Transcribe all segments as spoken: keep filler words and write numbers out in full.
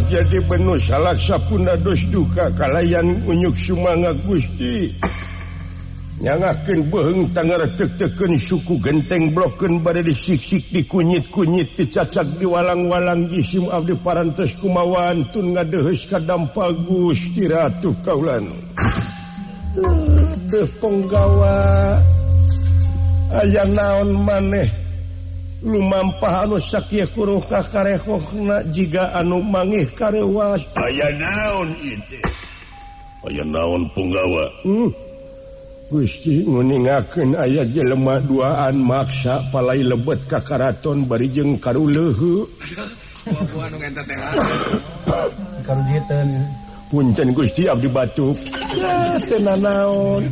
jadi penuh salaksapuna dos duka kalayan unyuk sumanga Gusti nyangakeun beuheung tangara tek-teken suku genteng blokeun bade disiksik dikunyit-kunyit dicacak diwalang-walang jisim abdi parantos kumawan tun ngadeuheus ka dampa Gusti Ratu kaulana teu penggawa aya naon maneh lumampah anu sakieu kuruh kakarehokna jiga anu mangih karewas aya naon ieu aya naon penggawa hmm. Gusti nguningakeun aya jelema duaan maksa palai lebet ka karaton bari jeung karuleuheut buah-buah nu ngenta teh karugieun punten Gusti abdi batuk teu nanaon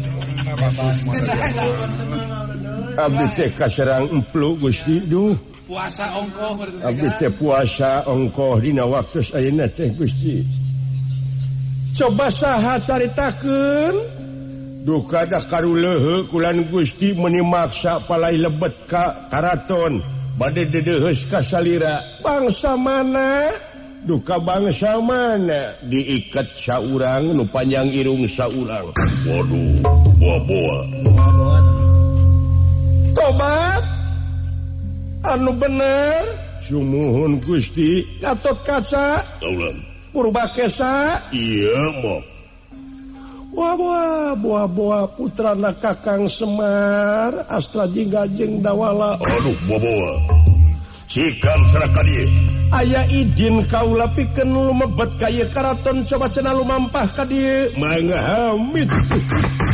abdi teh kaserang emplu Gusti duh puasa ongkoh abdi teh puasa ongkoh dina waktu ayeuna teh Gusti coba saha caritakeun duka dah karuleuheut kulan Gusti meuni maksa palai lebet ka karaton bade dedeuheus ka salira bangsa mana duka bangsa mana diiket saurang nu panjang irung saurang waduh boa-boa tobat anu bener sumuhun Gusti Gatot Kaca kaulan purba kesa iya mah Buah-buah, buah-buah putrana Kakang Semar, Astra Jingga jeung Dawala. Aduh, buah-buah. Cikam seraka dieu. Aya idin kaula pikeun lumebet ka ieu karaton coba cenah lumampah ka dieu. Mangga hamid.